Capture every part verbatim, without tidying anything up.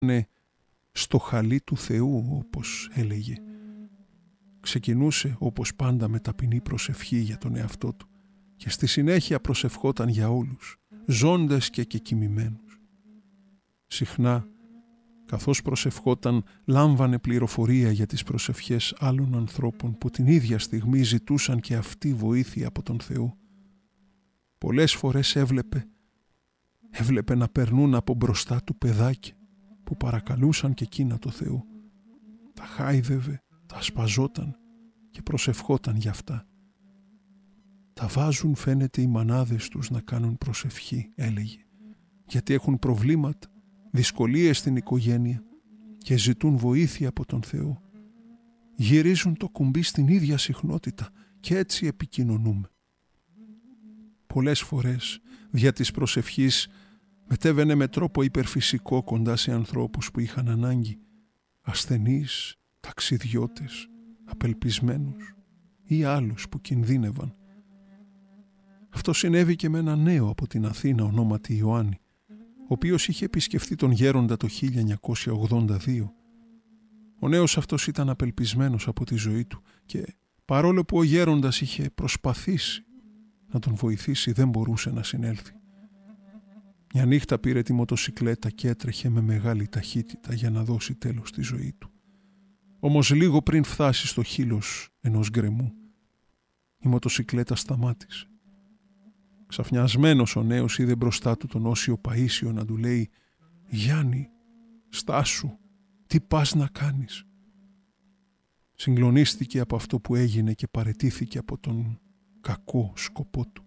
στο χαλί του Θεού, όπως έλεγε. Ξεκινούσε όπως πάντα με ταπεινή προσευχή για τον εαυτό του και στη συνέχεια προσευχόταν για όλους, ζώντες και κεκοιμημένους. Συχνά, καθώς προσευχόταν, λάμβανε πληροφορία για τις προσευχές άλλων ανθρώπων που την ίδια στιγμή ζητούσαν και αυτοί βοήθεια από τον Θεό. Πολλές φορές έβλεπε, έβλεπε να περνούν από μπροστά του παιδάκια που παρακαλούσαν και εκείνα το Θεό. Τα χάιδευε, τα σπαζόταν και προσευχόταν για αυτά. Τα βάζουν, φαίνεται, οι μανάδες τους να κάνουν προσευχή, έλεγε, γιατί έχουν προβλήματα, δυσκολίες στην οικογένεια και ζητούν βοήθεια από τον Θεό. Γυρίζουν το κουμπί στην ίδια συχνότητα και έτσι επικοινωνούμε. Πολλές φορές, δια της προσευχής, μετέβαινε με τρόπο υπερφυσικό κοντά σε ανθρώπους που είχαν ανάγκη, ασθενείς, ταξιδιώτες, απελπισμένους ή άλλους που κινδύνευαν. Αυτό συνέβη και με ένα νέο από την Αθήνα ονόματι Ιωάννη, ο οποίος είχε επισκεφθεί τον γέροντα το χίλια εννιακόσια ογδόντα δύο. Ο νέος αυτός ήταν απελπισμένος από τη ζωή του και παρόλο που ο γέροντας είχε προσπαθήσει να τον βοηθήσει, δεν μπορούσε να συνέλθει. Μια νύχτα πήρε τη μοτοσικλέτα και έτρεχε με μεγάλη ταχύτητα για να δώσει τέλος στη ζωή του. Όμως λίγο πριν φτάσει στο χείλος ενός γκρεμού, η μοτοσικλέτα σταμάτησε. Ξαφνιασμένος ο νέος είδε μπροστά του τον Όσιο Παΐσιο να του λέει «Γιάννη, στάσου, τι πας να κάνεις?» Συγκλονίστηκε από αυτό που έγινε και παραιτήθηκε από τον κακό σκοπό του.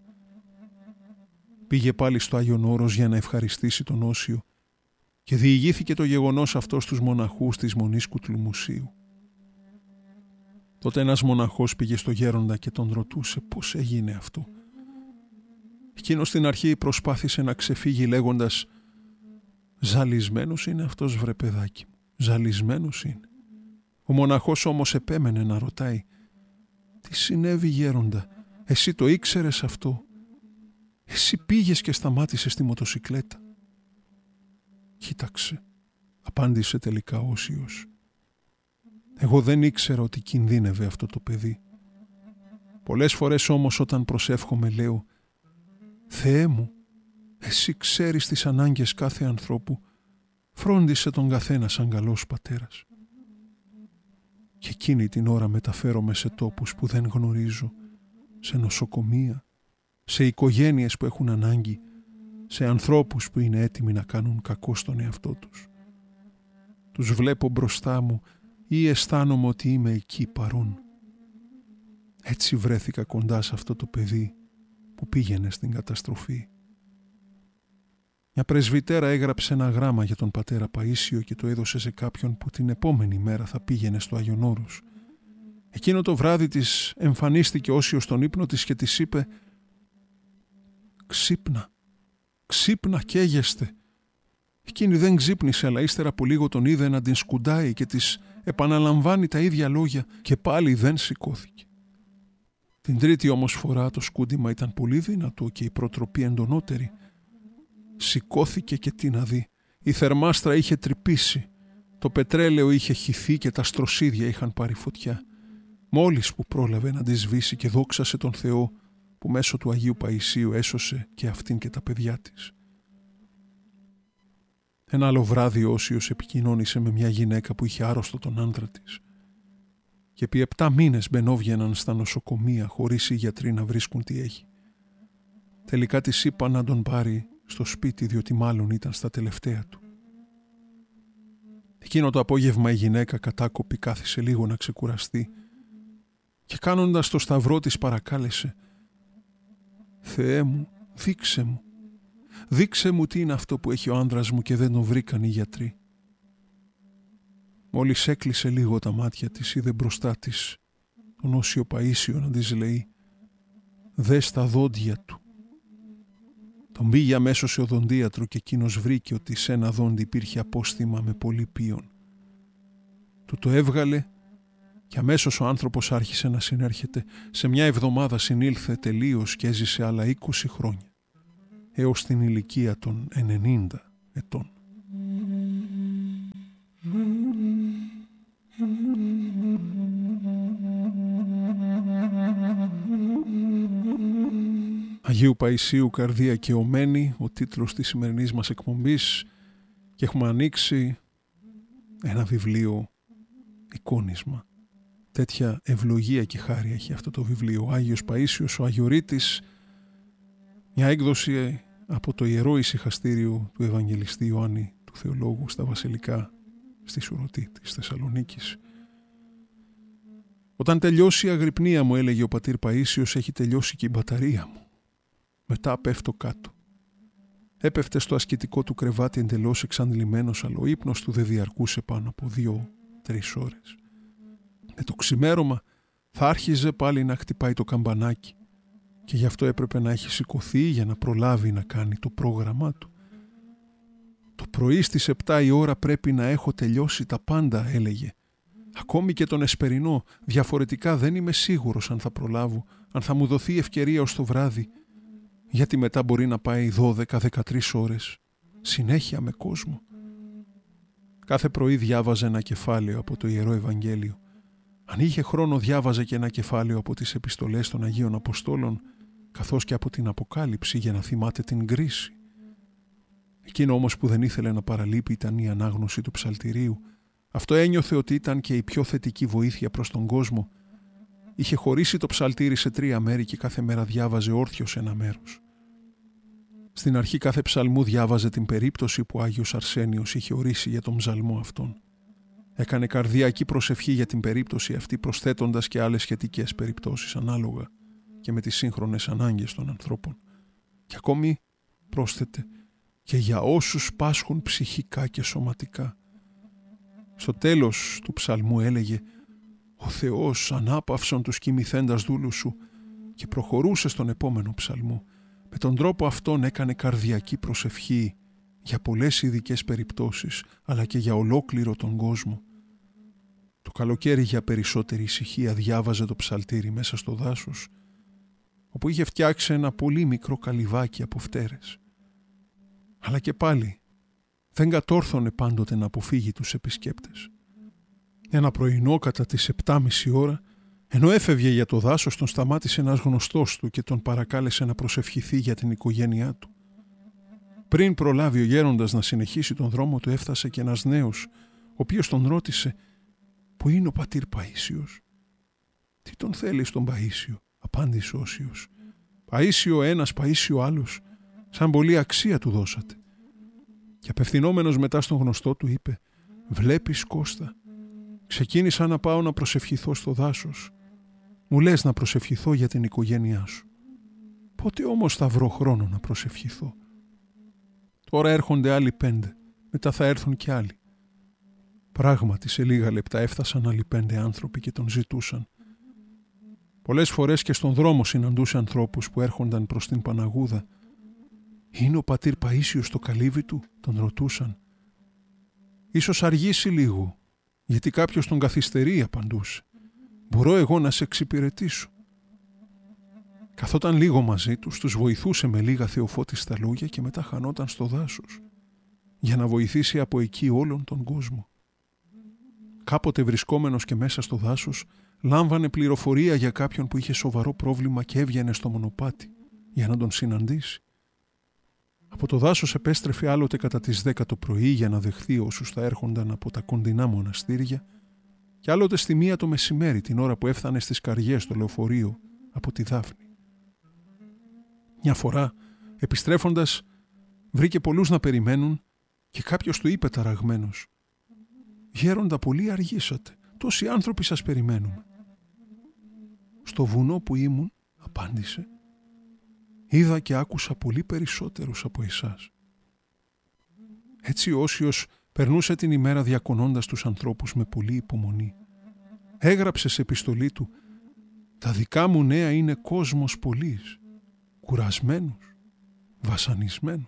Πήγε πάλι στο Άγιον Όρος για να ευχαριστήσει τον Όσιο και διηγήθηκε το γεγονός αυτό στους μοναχούς της Μονής Κουτλουμουσίου. Τότε ένας μοναχός πήγε στο γέροντα και τον ρωτούσε πώς έγινε αυτό. Εκείνος στην αρχή προσπάθησε να ξεφύγει λέγοντας «Ζαλισμένος είναι αυτός, βρε παιδάκι μου, ζαλισμένος είναι». Ο μοναχός όμως επέμενε να ρωτάει «Τι συνέβη, γέροντα, εσύ το ήξερες αυτό? Εσύ πήγες και σταμάτησες τη μοτοσικλέτα?» «Κοίταξε», απάντησε τελικά ο Όσιος, «εγώ δεν ήξερα ότι κινδύνευε αυτό το παιδί. Πολλές φορές όμως όταν προσεύχομαι λέω «Θεέ μου, εσύ ξέρεις τις ανάγκες κάθε ανθρώπου, φρόντισε τον καθένα σαν καλός πατέρας». Και εκείνη την ώρα μεταφέρομαι σε τόπους που δεν γνωρίζω, σε νοσοκομεία, σε οικογένειες που έχουν ανάγκη, σε ανθρώπους που είναι έτοιμοι να κάνουν κακό στον εαυτό τους. Τους βλέπω μπροστά μου ή αισθάνομαι ότι είμαι εκεί παρόν. Έτσι βρέθηκα κοντά σε αυτό το παιδί που πήγαινε στην καταστροφή. Μια πρεσβυτέρα έγραψε ένα γράμμα για τον πατέρα Παΐσιο και το έδωσε σε κάποιον που την επόμενη μέρα θα πήγαινε στο Άγιον Όρος. Εκείνο το βράδυ της εμφανίστηκε Όσιος στον ύπνο της και της είπε «Ξύπνα, ξύπνα, καίγεστε». Εκείνη δεν ξύπνησε, αλλά ύστερα από λίγο τον είδε να την σκουντάει και της επαναλαμβάνει τα ίδια λόγια και πάλι δεν σηκώθηκε. Την τρίτη όμως φορά το σκούντιμα ήταν πολύ δυνατό και η προτροπή εντονότερη. Σηκώθηκε και τι να δει. Η θερμάστρα είχε τρυπήσει, το πετρέλαιο είχε χυθεί και τα στροσίδια είχαν πάρει φωτιά. Μόλις που πρόλαβε να τη σβήσει και δόξασε τον Θεό που μέσω του Αγίου Παΐσιου έσωσε και αυτήν και τα παιδιά της. Ένα άλλο βράδυ ο Όσιος επικοινώνησε με μια γυναίκα που είχε άρρωστο τον άντρα της. Και επί επτά μήνες μπαινόβγαιναν στα νοσοκομεία χωρίς οι γιατροί να βρίσκουν τι έχει. Τελικά της είπα να τον πάρει στο σπίτι, διότι μάλλον ήταν στα τελευταία του. Εκείνο το απόγευμα η γυναίκα κατάκοπη κάθισε λίγο να ξεκουραστεί και κάνοντας το σταυρό της παρακάλεσε «Θεέ μου, δείξε μου, δείξε μου τι είναι αυτό που έχει ο άνδρας μου και δεν τον βρήκαν οι γιατροί». Μόλις έκλεισε λίγο τα μάτια της, είδε μπροστά της τον Όσιο Παΐσιο να της λέει «Δες τα δόντια του». Τον πήγε αμέσως σε οδοντίατρο και εκείνος βρήκε ότι σε ένα δόντι υπήρχε απόστημα με πολύ πίον. Του το έβγαλε και αμέσως ο άνθρωπος άρχισε να συνέρχεται. Σε μια εβδομάδα συνήλθε τελείως και έζησε άλλα είκοσι χρόνια, έως την ηλικία των ενενήντα ετών. Αγίου Παϊσίου Καρδία και Ομένη, ο τίτλος της σημερινής μας εκπομπής, και έχουμε ανοίξει ένα βιβλίο εικόνισμα. Τέτοια ευλογία και χάρη έχει αυτό το βιβλίο. Ο Άγιος Παΐσιος, ο Αγιορείτης, μια έκδοση από το Ιερό Ησυχαστήριο του Ευαγγελιστή Ιωάννη του Θεολόγου στα Βασιλικά στη Σουρωτή της Θεσσαλονίκης. Όταν τελειώσει η αγρυπνία μου, έλεγε ο πατήρ Παΐσιος, έχει τελειώσει και η μπαταρία μου. Μετά πέφτω κάτω. Έπεφτε στο ασκητικό του κρεβάτι εντελώς εξαντλημένος, αλλά ο ύπνος του δεν διαρκούσε πάνω από δύο-τρεις ώρες. Με το ξημέρωμα θα άρχιζε πάλι να χτυπάει το καμπανάκι και γι' αυτό έπρεπε να έχει σηκωθεί για να προλάβει να κάνει το πρόγραμμά του. Το πρωί στις επτά η ώρα πρέπει να έχω τελειώσει τα πάντα, έλεγε. Ακόμη και τον εσπερινό, διαφορετικά δεν είμαι σίγουρος αν θα προλάβω, αν θα μου δοθεί ευκαιρία ως το βράδυ, γιατί μετά μπορεί να πάει δώδεκα με δεκατρείς ώρες, συνέχεια με κόσμο. Κάθε πρωί διάβαζε ένα κεφάλαιο από το Ιερό Ευαγγέλιο. Αν είχε χρόνο διάβαζε και ένα κεφάλαιο από τις επιστολές των Αγίων Αποστόλων, καθώς και από την Αποκάλυψη για να θυμάται την κρίση. Εκείνο όμως που δεν ήθελε να παραλείπει ήταν η ανάγνωση του ψαλτηρίου. Αυτό ένιωθε ότι ήταν και η πιο θετική βοήθεια προς τον κόσμο. Είχε χωρίσει το ψαλτήρι σε τρία μέρη και κάθε μέρα διάβαζε όρθιος ένα μέρος. Στην αρχή κάθε ψαλμού διάβαζε την περίπτωση που ο Άγιος Αρσένιος είχε ορίσει για τον ψαλμό αυτόν. Έκανε καρδιακή προσευχή για την περίπτωση αυτή, προσθέτοντας και άλλες σχετικές περιπτώσεις ανάλογα και με τις σύγχρονες ανάγκες των ανθρώπων. Και ακόμη πρόσθετε και για όσους πάσχουν ψυχικά και σωματικά. Στο τέλος του ψαλμού έλεγε «Ο Θεός ανάπαυσον τους κοιμηθέντας δούλους σου» και προχωρούσε στον επόμενο ψαλμό. Με τον τρόπο αυτόν έκανε καρδιακή προσευχή για πολλές ειδικές περιπτώσεις, αλλά και για ολόκληρο τον κόσμο. Το καλοκαίρι για περισσότερη ησυχία διάβαζε το ψαλτήρι μέσα στο δάσος, όπου είχε φτιάξει ένα πολύ μικρό καλυβάκι από φτέρες. Αλλά και πάλι δεν κατόρθωνε πάντοτε να αποφύγει τους επισκέπτες. Ένα πρωινό κατά τις επτά και μισή ώρα, ενώ έφευγε για το δάσος, τον σταμάτησε ένας γνωστός του και τον παρακάλεσε να προσευχηθεί για την οικογένειά του. Πριν προλάβει ο γέροντας να συνεχίσει τον δρόμο του, έφτασε και ένας νέος, ο οποίος τον ρώτησε «Πού είναι ο πατήρ Παΐσιος?» «Τι τον θέλει στον Παΐσιο?» απάντησε ο Όσιος. «Παΐσιο ένας, Παΐσιο άλλος, σαν πολύ αξία του δώσατε». Και απευθυνόμενος μετά στον γνωστό του είπε «Βλέπεις, Κώστα, ξεκίνησα να πάω να προσευχηθώ στο δάσος. Μου λες να προσευχηθώ για την οικογένειά σου. Πότε όμως θα βρω χρόνο να προσευχηθώ? Τώρα έρχονται άλλοι πέντε, μετά θα έρθουν και άλλοι». Πράγματι σε λίγα λεπτά έφτασαν άλλοι πέντε άνθρωποι και τον ζητούσαν. Πολλές φορές και στον δρόμο συναντούσε ανθρώπους που έρχονταν προς την Παναγούδα. «Είναι ο πατήρ Παΐσιος στο καλύβι του?» τον ρωτούσαν. «Ίσως αργήσει λίγο, γιατί κάποιος τον καθυστερεί», απαντούσε. «Μπορώ εγώ να σε εξυπηρετήσω?» Καθόταν λίγο μαζί τους, τους βοηθούσε με λίγα θεοφώτιστα λόγια και μετά χανόταν στο δάσος για να βοηθήσει από εκεί όλον τον κόσμο. Κάποτε βρισκόμενος και μέσα στο δάσος, λάμβανε πληροφορία για κάποιον που είχε σοβαρό πρόβλημα και έβγαινε στο μονοπάτι για να τον συναντήσει. Από το δάσος επέστρεφε άλλοτε κατά τις δέκα το πρωί για να δεχθεί όσους θα έρχονταν από τα κοντινά μοναστήρια και άλλοτε στη μία το μεσημέρι, την ώρα που έφτανε στις Καριές στο λεωφορείο από τη Δάφνη. Μια φορά, επιστρέφοντας, βρήκε πολλούς να περιμένουν και κάποιος του είπε ταραγμένος «Γέροντα, πολύ αργήσατε, τόσοι άνθρωποι σας περιμένουμε». «Στο βουνό που ήμουν», απάντησε, «είδα και άκουσα πολύ περισσότερους από εσάς». Έτσι ο Όσιος περνούσε την ημέρα διακονώντας τους ανθρώπους με πολλή υπομονή. Έγραψε σε επιστολή του «Τα δικά μου νέα είναι κόσμος πολλής, κουρασμένος, βασανισμένος.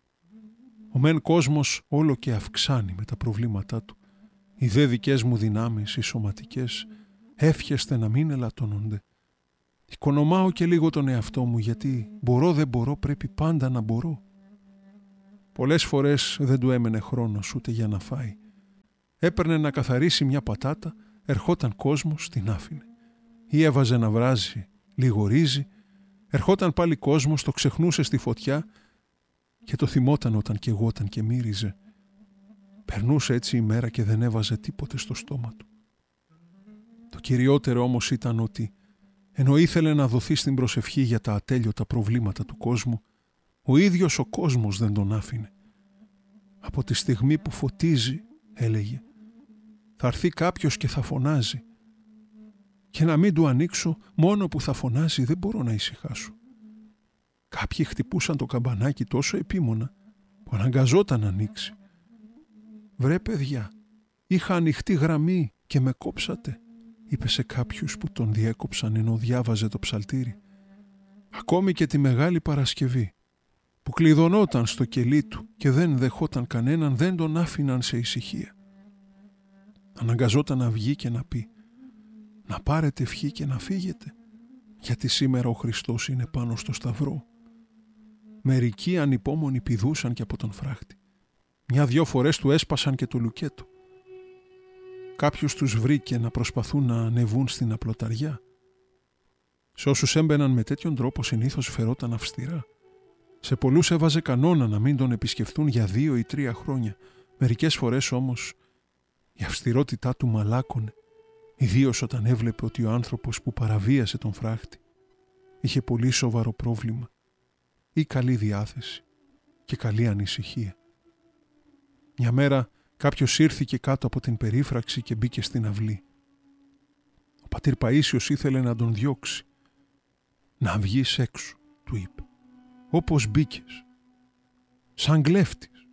Ο μεν κόσμος όλο και αυξάνει με τα προβλήματά του. Οι δε δικές μου δυνάμεις, οι σωματικές, εύχεστε να μην ελαττώνονται. Οικονομάω και λίγο τον εαυτό μου, γιατί μπορώ δεν μπορώ, πρέπει πάντα να μπορώ». Πολλές φορές δεν του έμενε χρόνος ούτε για να φάει. Έπαιρνε να καθαρίσει μια πατάτα, ερχόταν κόσμος, την άφηνε. Ή έβαζε να βράζει λίγο ρύζι, Ερχόταν πάλι κόσμος, το ξεχνούσε στη φωτιά και το θυμόταν όταν καιγόταν και μύριζε. Περνούσε έτσι η μέρα και δεν έβαζε τίποτε στο στόμα του. Το κυριότερο όμως ήταν ότι ενώ ήθελε να δοθεί στην προσευχή για τα ατέλειωτα προβλήματα του κόσμου, ο ίδιος ο κόσμος δεν τον άφηνε. Από τη στιγμή που φωτίζει, έλεγε, θα έρθει κάποιος και θα φωνάζει. Και να μην του ανοίξω, μόνο που θα φωνάζει δεν μπορώ να ησυχάσω. Κάποιοι χτυπούσαν το καμπανάκι τόσο επίμονα που αναγκαζόταν να ανοίξει. «Βρε παιδιά, είχα ανοιχτή γραμμή και με κόψατε», είπε σε κάποιους που τον διέκοψαν ενώ διάβαζε το ψαλτήρι. Ακόμη και τη Μεγάλη Παρασκευή, που κλειδωνόταν στο κελί του και δεν δεχόταν κανέναν, δεν τον άφηναν σε ησυχία. Αναγκαζόταν να βγει και να πει, να πάρετε ευχή και να φύγετε, γιατί σήμερα ο Χριστός είναι πάνω στο σταυρό. Μερικοί ανυπόμονοι πηδούσαν και από τον φράχτη. Μια-δυο φορές του έσπασαν και το λουκέτο. Κάποιους τους βρήκε να προσπαθούν να ανεβούν στην απλοταριά. Σε όσους έμπαιναν με τέτοιον τρόπο συνήθως φερόταν αυστηρά. Σε πολλούς έβαζε κανόνα να μην τον επισκεφθούν για δύο ή τρία χρόνια. Μερικές φορές όμως η αυστηρότητά του μαλάκωνε, ιδίως όταν έβλεπε ότι ο άνθρωπος που παραβίασε τον φράχτη είχε πολύ σοβαρό πρόβλημα ή καλή διάθεση και καλή ανησυχία. Μια μέρα κάποιος ήρθηκε κάτω από την περίφραξη και μπήκε στην αυλή. Ο πατήρ Παΐσιος ήθελε να τον διώξει. «Να βγεις έξω», του είπε, «όπως μπήκες, σαν κλέφτης».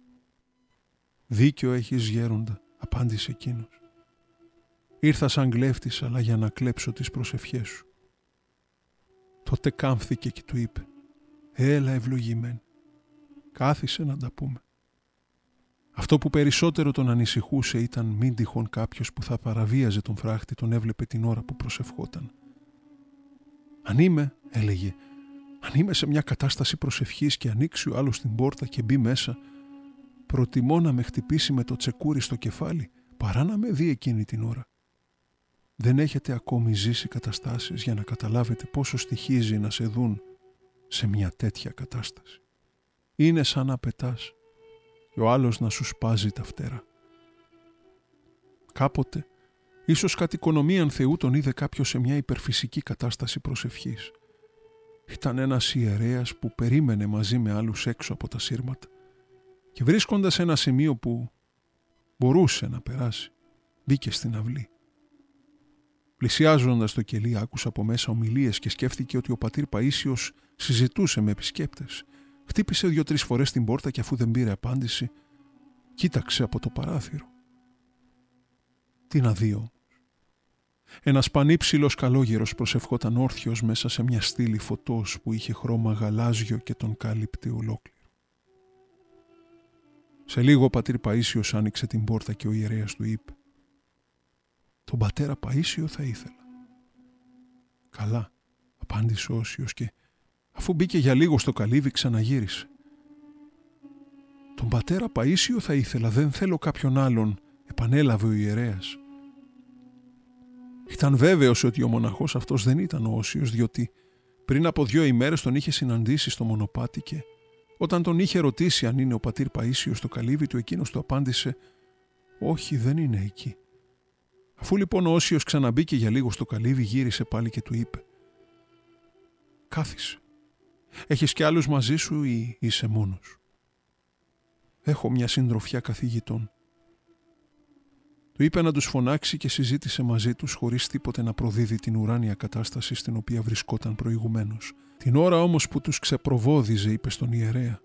«Δίκιο έχεις, γέροντα», απάντησε εκείνος. «Ήρθα σαν κλέφτης, αλλά για να κλέψω τις προσευχές σου». Τότε κάμφθηκε και του είπε, «Έλα ευλογημένη, κάθισε να τα πούμε». Αυτό που περισσότερο τον ανησυχούσε ήταν μην τυχόν κάποιος που θα παραβίαζε τον φράχτη τον έβλεπε την ώρα που προσευχόταν. «Αν είμαι», έλεγε, «αν είμαι σε μια κατάσταση προσευχής και ανοίξει ο άλλος την πόρτα και μπει μέσα, προτιμώ να με χτυπήσει με το τσεκούρι στο κεφάλι παρά να με δει εκείνη την ώρα». Δεν έχετε ακόμη ζήσει καταστάσεις για να καταλάβετε πόσο στοιχίζει να σε δουν σε μια τέτοια κατάσταση. Είναι σαν να πετάς και ο άλλος να σου σπάζει τα φτερά. Κάποτε, ίσως κατ' οικονομίαν Θεού τον είδε κάποιος σε μια υπερφυσική κατάσταση προσευχής. Ήταν ένας ιερέας που περίμενε μαζί με άλλους έξω από τα σύρματα και βρίσκοντας ένα σημείο που μπορούσε να περάσει, μπήκε στην αυλή. Πλησιάζοντας το κελί άκουσε από μέσα ομιλίες και σκέφτηκε ότι ο πατήρ Παΐσιος συζητούσε με επισκέπτες. Χτύπησε δύο-τρεις φορές την πόρτα και αφού δεν πήρε απάντηση, κοίταξε από το παράθυρο. Τι να δει όμως. Ένας πανύψηλος καλόγερος προσευχόταν όρθιος μέσα σε μια στήλη φωτός που είχε χρώμα γαλάζιο και τον κάλυπτε ολόκληρο. Σε λίγο ο πατήρ Παΐσιος άνοιξε την πόρτα και ο ιερέας του είπε, «Τον πατέρα Παΐσιο θα ήθελα». «Καλά», απάντησε ο Όσιος και αφού μπήκε για λίγο στο καλύβι ξαναγύρισε. «Τον πατέρα Παΐσιο θα ήθελα, δεν θέλω κάποιον άλλον», επανέλαβε ο ιερέας. Ήταν βέβαιος ότι ο μοναχός αυτός δεν ήταν ο Όσιος, διότι πριν από δύο ημέρες τον είχε συναντήσει στο μονοπάτι και όταν τον είχε ρωτήσει αν είναι ο πατήρ Παΐσιος στο καλύβι του, εκείνος του απάντησε «Όχι, δεν είναι εκεί». Αφού λοιπόν ο Όσιος ξαναμπήκε για λίγο στο καλύβι, γύρισε πάλι και του είπε «Κάθισε. Έχεις κι άλλους μαζί σου ή είσαι μόνος?» «Έχω μια συντροφιά καθηγητών». Του είπε να τους φωνάξει και συζήτησε μαζί τους χωρίς τίποτε να προδίδει την ουράνια κατάσταση στην οποία βρισκόταν προηγουμένως. Την ώρα όμως που τους ξεπροβόδιζε είπε στον ιερέα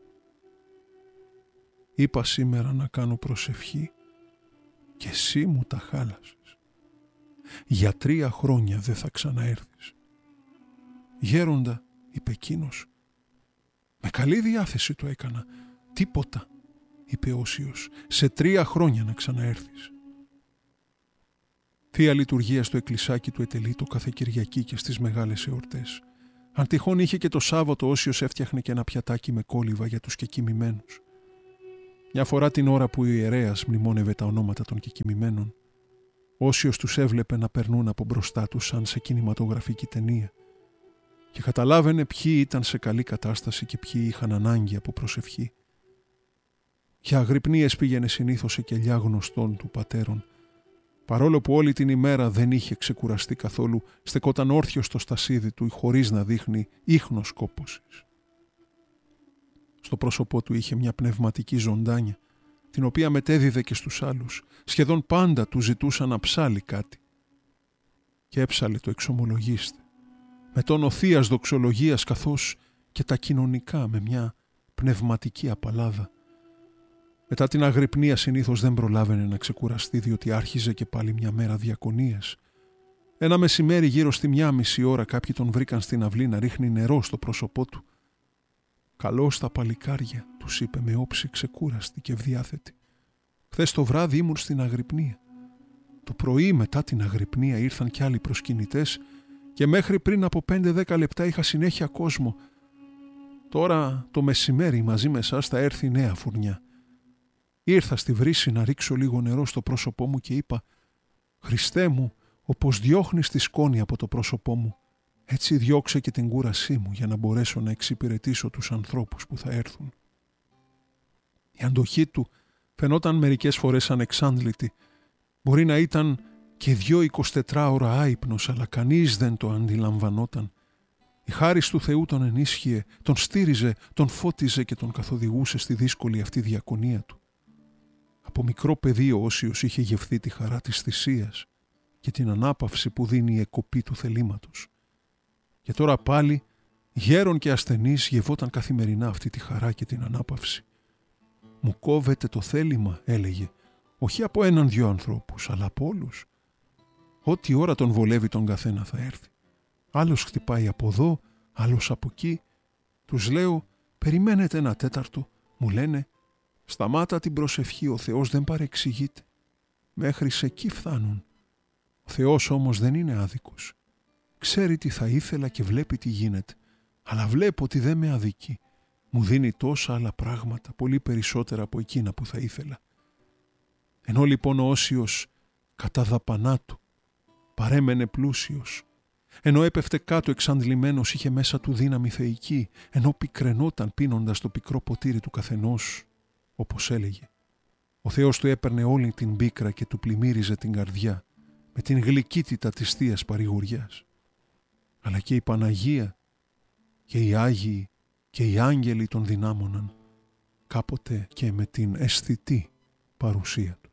«Είπα σήμερα να κάνω προσευχή και εσύ μου τα χάλασες. Για τρία χρόνια δεν θα ξαναέρθεις». «Γέροντα», είπε εκείνος, «με καλή διάθεση το έκανα. Τίποτα», είπε Όσιος, «σε τρία χρόνια να ξαναέρθεις». Θεία λειτουργία στο εκκλησάκι του ετελείτο κάθε Κυριακή και στις μεγάλες εορτές. Αν τυχόν είχε και το Σάββατο, Όσιος έφτιαχνε και ένα πιατάκι με κόλληβα για τους κεκοιμημένους. Μια φορά την ώρα που ο ιερέας μνημόνευε τα ονόματα των κεκοιμημένων, Όσιος τους έβλεπε να περνούν από μπροστά τους σαν σε κινηματογραφική ταινία και καταλάβαινε ποιοι ήταν σε καλή κατάσταση και ποιοι είχαν ανάγκη από προσευχή. Για αγρυπνίες πήγαινε συνήθως σε κελιά γνωστών του πατέρων. Παρόλο που όλη την ημέρα δεν είχε ξεκουραστεί καθόλου, στεκόταν όρθιο στο στασίδι του χωρίς να δείχνει ίχνος κόπωσης. Στο πρόσωπό του είχε μια πνευματική ζωντάνια, την οποία μετέδιδε και στους άλλους. Σχεδόν πάντα του ζητούσαν να ψάλει κάτι. Και έψαλε το εξομολογήστε, με τόνο θείας δοξολογίας καθώς και τα κοινωνικά με μια πνευματική απαλλάδα. Μετά την αγρυπνία συνήθως δεν προλάβαινε να ξεκουραστεί, διότι άρχιζε και πάλι μια μέρα διακονίες. Ένα μεσημέρι γύρω στη μια μισή ώρα κάποιοι τον βρήκαν στην αυλή να ρίχνει νερό στο πρόσωπό του. «Καλώς τα παλικάρια», τους είπε με όψη ξεκούραστη και ευδιάθετη. «Χθες το βράδυ ήμουν στην αγρυπνία. Το πρωί μετά την αγρυπνία ήρθαν κι άλλοι προσκυνητές και μέχρι πριν από πέντε δέκα λεπτά είχα συνέχεια κόσμο. Τώρα το μεσημέρι μαζί με εσάς θα έρθει νέα φουρνιά. Ήρθα στη βρύση να ρίξω λίγο νερό στο πρόσωπό μου και είπα «Χριστέ μου, όπως διώχνεις τη σκόνη από το πρόσωπό μου, έτσι διώξε και την κούρασή μου για να μπορέσω να εξυπηρετήσω τους ανθρώπους που θα έρθουν». Η αντοχή του φαινόταν μερικές φορές ανεξάντλητη. Μπορεί να ήταν και δυο εικοσιτετράωρα άυπνος, αλλά κανείς δεν το αντιλαμβανόταν. Η χάρις του Θεού τον ενίσχυε, τον στήριζε, τον φώτιζε και τον καθοδηγούσε στη δύσκολη αυτή διακονία του. Από μικρό παιδί ο Όσιος είχε γευθεί τη χαρά της θυσίας και την ανάπαυση που δίνει η εκοπή του θελήματος. Και τώρα πάλι, γέρον και ασθενής, γευόταν καθημερινά αυτή τη χαρά και την ανάπαυση. «Μου κόβεται το θέλημα», έλεγε, «όχι από έναν-δυο ανθρώπους, αλλά από όλους. Ό,τι ώρα τον βολεύει τον καθένα θα έρθει. Άλλος χτυπάει από εδώ, άλλος από εκεί. Τους λέω, περιμένετε ένα τέταρτο. Μου λένε, σταμάτα την προσευχή, ο Θεός δεν παρεξηγείται. Μέχρι σε εκεί φτάνουν. Ο Θεός όμως δεν είναι άδικος. Ξέρει τι θα ήθελα και βλέπει τι γίνεται. Αλλά βλέπω ότι δεν με αδικεί. Μου δίνει τόσα άλλα πράγματα, πολύ περισσότερα από εκείνα που θα ήθελα». Ενώ λοιπόν ο Όσιος κατά δαπανά του παρέμενε πλούσιος, ενώ έπεφτε κάτω εξαντλημένος, είχε μέσα του δύναμη θεϊκή, ενώ πικραινόταν πίνοντας το πικρό ποτήρι του καθενός, όπως έλεγε, ο Θεός του έπαιρνε όλη την πίκρα και του πλημμύριζε την καρδιά με την γλυκύτητα της θείας παρηγοριάς. Αλλά και η Παναγία και οι Άγιοι και οι άγγελοι τον δυνάμωναν, κάποτε και με την αισθητή παρουσία.